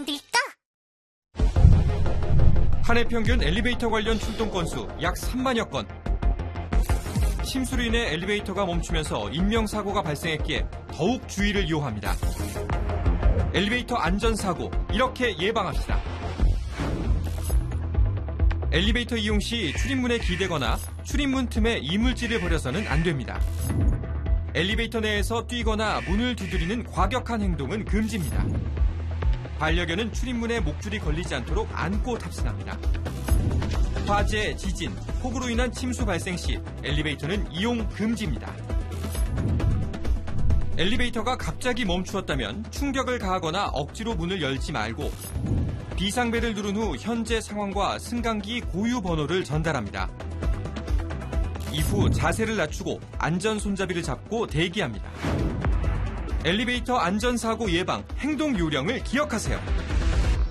만들까? 한 해 평균 엘리베이터 관련 출동 건수 약 3만여 건. 침수로 인해 엘리베이터가 멈추면서 인명사고가 발생했기에 더욱 주의를 요합니다. 엘리베이터 안전사고, 이렇게 예방합시다. 엘리베이터 이용 시 출입문에 기대거나 출입문 틈에 이물질을 버려서는 안 됩니다. 엘리베이터 내에서 뛰거나 문을 두드리는 과격한 행동은 금지입니다. 반려견은 출입문에 목줄이 걸리지 않도록 안고 탑승합니다. 화재, 지진, 폭우로 인한 침수 발생 시 엘리베이터는 이용 금지입니다. 엘리베이터가 갑자기 멈추었다면 충격을 가하거나 억지로 문을 열지 말고 비상벨을 누른 후 현재 상황과 승강기 고유 번호를 전달합니다. 이후 자세를 낮추고 안전 손잡이를 잡고 대기합니다. 엘리베이터 안전사고 예방 행동 요령을 기억하세요.